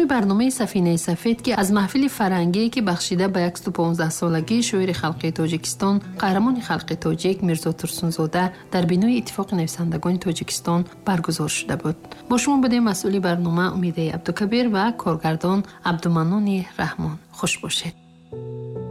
номи барномаи Сафинаи сафед ки аз маҳфили фарҳангие ки бахшида ба 115-солагии шоири халқи Тоҷикистон, қаҳрамони халқи тоҷик Мирзо Турсунзода дар бинои Иттифоқи нависандагони Тоҷикистон баргузор шуда буд. бо шумо будем масъули барнома Умидаи Абдукабир ва коргардон Абдуманони Раҳмон. хуш бошед.